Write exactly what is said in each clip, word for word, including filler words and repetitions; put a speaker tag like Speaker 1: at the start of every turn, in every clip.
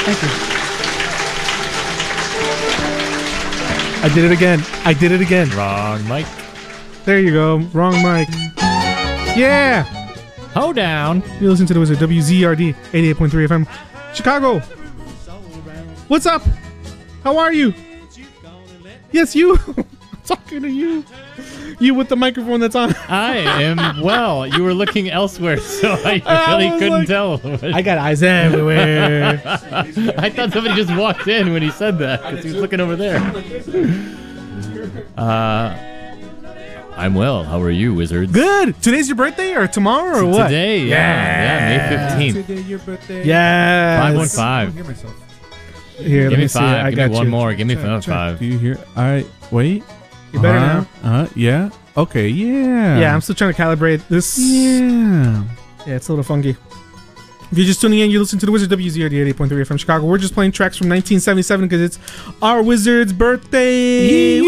Speaker 1: Thank you. I did it again. I did it again.
Speaker 2: Wrong mic.
Speaker 1: There you go. Wrong mic. Yeah.
Speaker 2: Hold down.
Speaker 1: You listen to the Wizard. W Z R D eighty-eight point three F M. Chicago. What's up? How are you? Yes, you. I'm talking to you. You with the microphone that's on.
Speaker 2: I am well. You were looking elsewhere, so I really
Speaker 1: I
Speaker 2: couldn't
Speaker 1: like,
Speaker 2: tell.
Speaker 1: I got eyes everywhere.
Speaker 2: I thought somebody just walked in when he said that because he was looking over there. Uh, I'm well. How are you, Wizards?
Speaker 1: Good. Today's your birthday or tomorrow or
Speaker 2: T-
Speaker 1: what?
Speaker 2: Today, yeah. Yeah, May fifteenth.
Speaker 3: Today your birthday.
Speaker 1: Yeah.
Speaker 2: five one five.
Speaker 3: Hear myself.
Speaker 1: Here,
Speaker 2: Give
Speaker 1: let
Speaker 2: me
Speaker 1: me see.
Speaker 2: five.
Speaker 1: I
Speaker 2: Give
Speaker 1: got
Speaker 2: me one
Speaker 1: you.
Speaker 2: more. Give me
Speaker 3: Check,
Speaker 2: five.
Speaker 3: check.
Speaker 2: five.
Speaker 3: Do you hear? All right. Wait.
Speaker 1: You better
Speaker 3: uh-huh.
Speaker 1: now.
Speaker 3: Uh-huh. Yeah. Okay. Yeah.
Speaker 1: Yeah, I'm still trying to calibrate this.
Speaker 3: Yeah.
Speaker 1: Yeah, it's a little funky. If you're just tuning in, you listen to the Wizard W Z R D eighty-eight point three F M Chicago. We're just playing tracks from nineteen seventy-seven because it's our Wizard's birthday.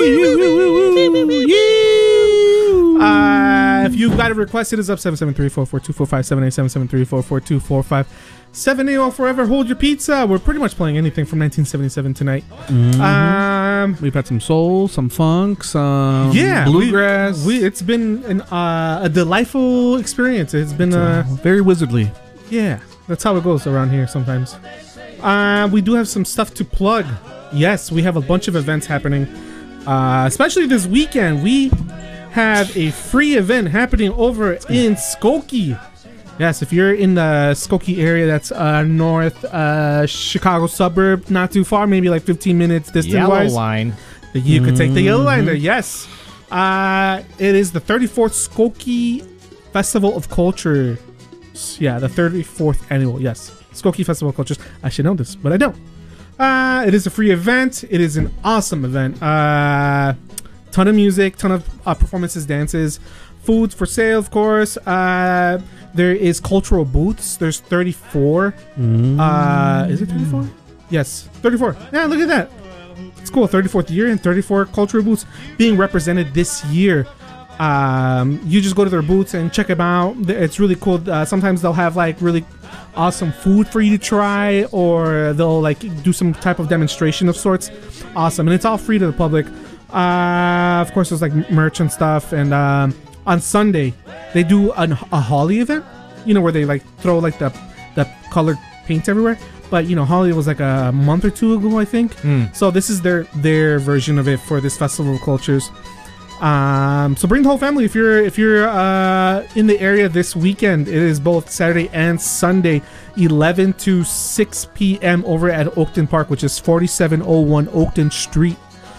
Speaker 1: Uh, if you've got a request, it is up seven seven three, four four two, four five seven eight, seven seven three, four four two, four five seven eight. Or forever hold your pizza. We're pretty much playing anything from nineteen seventy-seven tonight.
Speaker 3: Mhm.
Speaker 1: Um,
Speaker 3: We've had some soul, some funk, some
Speaker 1: yeah,
Speaker 3: bluegrass.
Speaker 1: We, we it's been an, uh, a delightful experience. It's been uh,
Speaker 3: very wizardly.
Speaker 1: yeah, that's how it goes around here sometimes. Uh, we do have some stuff to plug. Yes, we have a bunch of events happening, uh, especially this weekend. We have a free event happening over in Skokie. Yes, if you're in the Skokie area, that's uh, north uh, Chicago suburb, not too far, maybe like fifteen minutes distance
Speaker 2: Yellow
Speaker 1: wise.
Speaker 2: line.
Speaker 1: You could take the yellow line there. Yes, uh, it is the thirty-fourth Skokie Festival of Culture. Yeah, the thirty-fourth annual. Yes, Skokie Festival of Cultures. I should know this, but I don't. Uh, it is a free event. It is an awesome event. Uh, ton of music, ton of uh, performances, dances, food for sale, of course. Uh, there is cultural booths. There's thirty-four.
Speaker 3: Mm.
Speaker 1: Uh, is it thirty-four? Yes, thirty-four. Yeah, look at that. It's cool. thirty-fourth year and thirty-four cultural booths being represented this year. Um, you just go to their booths and check them out. It's really cool. Uh, sometimes they'll have like really awesome food for you to try, or they'll like do some type of demonstration of sorts. Awesome, and it's all free to the public. Uh, of course, there's like merch and stuff. And um, on Sunday, they do an, a Holly event. You know, where they like throw like the the colored paint everywhere. But you know, Holly was like a month or two ago, I think.
Speaker 2: Mm.
Speaker 1: So this is their their version of it for this Festival of Cultures. Um, so bring the whole family if you're if you're uh, in the area this weekend. It is both Saturday and Sunday, eleven to six p.m. over at Oakton Park, which is forty-seven oh one Oakton Street.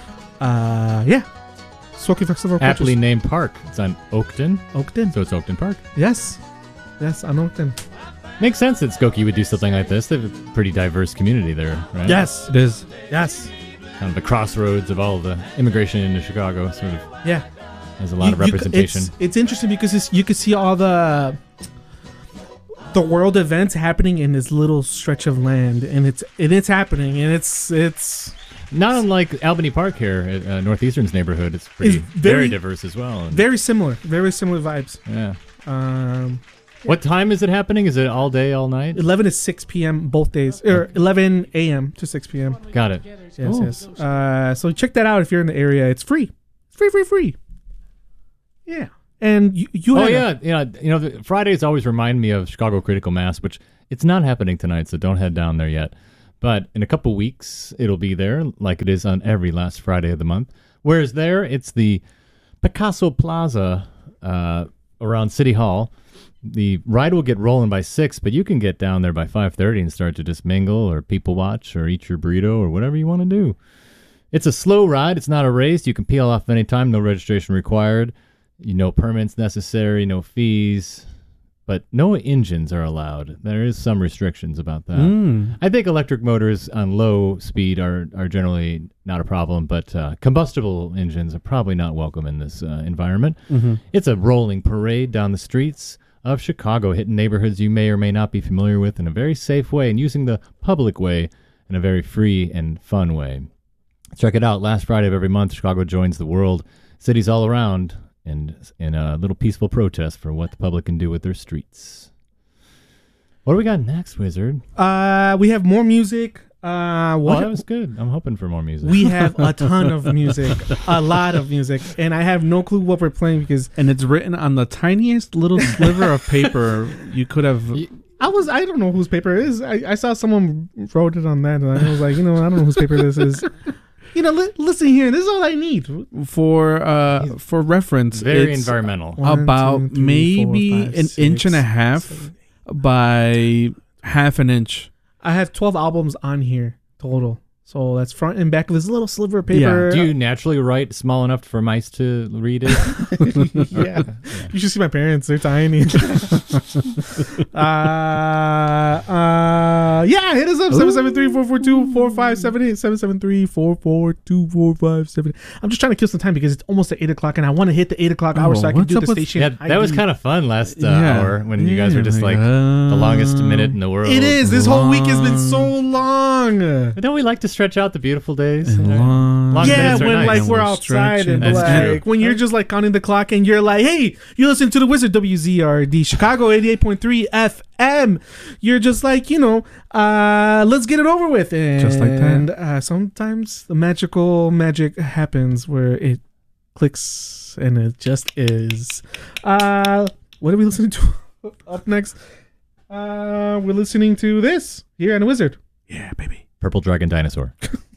Speaker 1: Uh, yeah, Skokie Festival of
Speaker 2: Aptly
Speaker 1: Cultures.
Speaker 2: named park. It's on Oakton,
Speaker 1: Oakton.
Speaker 2: so it's Oakton Park.
Speaker 1: Yes, yes, on Oakton.
Speaker 2: Makes sense that Skokie would do something like this. They have a pretty diverse community there, right?
Speaker 1: Yes,
Speaker 3: It is.
Speaker 1: yes,
Speaker 2: Kind of the crossroads of all of the immigration into Chicago, sort of
Speaker 1: yeah.
Speaker 2: has a lot
Speaker 1: You-
Speaker 2: of
Speaker 1: you c-
Speaker 2: representation.
Speaker 1: it's, it's interesting because it's, you can see all the the world events happening in this little stretch of land, and it's and it's happening, and it's it's
Speaker 2: Not unlike Albany Park here at uh, Northeastern's neighborhood. It's pretty
Speaker 1: It's
Speaker 2: very,
Speaker 1: very-
Speaker 2: diverse as well. And,
Speaker 1: very similar, very similar vibes.
Speaker 2: yeah.
Speaker 1: Um,
Speaker 2: What time is it happening? Is it all day, all night?
Speaker 1: eleven to six p.m. both days, or eleven a.m. to six p.m.
Speaker 2: Got it.
Speaker 1: Yes,
Speaker 2: Cool.
Speaker 1: yes. Uh, so check that out if you're in the area. It's free. It's free, free, free. Yeah. And you, you
Speaker 2: Oh
Speaker 1: had a-
Speaker 2: yeah, yeah. You know, the Fridays always remind me of Chicago Critical Mass, which it's not happening tonight, so don't head down there yet. But in a couple weeks, it'll be there, like it is on every last Friday of the month. Whereas there, it's the Picasso Plaza uh, around City Hall. The ride will get rolling by six, but you can get down there by five thirty and start to just mingle or people watch or eat your burrito or whatever you want to do. It's a slow ride. It's not a race. You can peel off anytime. No registration required. You know, permits necessary. No fees. But no engines are allowed. There is some restrictions about that.
Speaker 3: Mm.
Speaker 2: I think electric motors on low speed are, are generally not a problem, but uh, combustible engines are probably not welcome in this uh, environment.
Speaker 3: Mm-hmm.
Speaker 2: It's a rolling parade down the streets of Chicago, hitting neighborhoods you may or may not be familiar with in a very safe way and using the public way in a very free and fun way. Check it out. Last Friday of every month, Chicago joins the world, cities all around, and in a little peaceful protest for what the public can do with their streets. What do we got next, Wizard?
Speaker 1: Uh, we have more music. Uh,
Speaker 2: Well,
Speaker 1: what?
Speaker 2: that was good. I'm hoping for more music.
Speaker 1: We have a ton of music, a lot of music, and I have no clue what we're playing because
Speaker 3: And it's written on the tiniest little sliver of paper you could have.
Speaker 1: I was I don't know whose paper it is. I, I saw someone wrote it on that, and I was like, you know, I don't know whose paper this is. You know, li- listen here. This is all I need.
Speaker 3: For uh for reference,
Speaker 2: Very
Speaker 3: it's
Speaker 2: environmental.
Speaker 1: One,
Speaker 3: about
Speaker 1: two, three,
Speaker 3: maybe
Speaker 1: four, five,
Speaker 3: an
Speaker 1: six,
Speaker 3: inch and a half
Speaker 1: seven.
Speaker 3: by half an inch.
Speaker 1: I have twelve albums on here total. So that's front and back of this little sliver of paper.
Speaker 2: Do you naturally write small enough for mice to read it?
Speaker 1: Yeah. You should see my parents. They're tiny. uh, uh, yeah, hit us up. seven seven three, four four two, four five seven eight. seven seven three, four four two, four five seven eight. I'm just trying to kill some time because it's almost at eight o'clock and I want to hit the eight o'clock hour
Speaker 3: Oh,
Speaker 1: so I can
Speaker 3: what's
Speaker 1: do
Speaker 3: up
Speaker 1: the
Speaker 3: with-
Speaker 1: station.
Speaker 2: Yeah, that was kind of fun last uh,
Speaker 3: Yeah.
Speaker 2: hour when you guys
Speaker 3: Yeah,
Speaker 2: were just
Speaker 3: like,
Speaker 2: like
Speaker 3: uh,
Speaker 2: the longest minute in the world.
Speaker 1: It is. This whole week has been so long.
Speaker 2: Don't we like to stretch out the beautiful days?
Speaker 3: And long,
Speaker 2: Long
Speaker 1: Yeah,
Speaker 2: minutes are
Speaker 1: when
Speaker 2: nice.
Speaker 1: like
Speaker 3: And
Speaker 1: we're
Speaker 3: we're
Speaker 1: outside and
Speaker 3: stretching.
Speaker 2: That's
Speaker 1: like
Speaker 2: true.
Speaker 1: when you're just like counting the clock and you're like, hey, you listen to the Wizard W Z R D Chicago eighty-eight point three F M. You're just like, you know, uh, let's get it over with. And
Speaker 3: Just like that.
Speaker 1: And uh, sometimes the magical magic happens where it clicks and it just is. Uh, what are we listening to up next? Uh, we're listening to this here on the Wizard.
Speaker 3: Yeah, baby.
Speaker 2: Purple Dragon Dinosaur.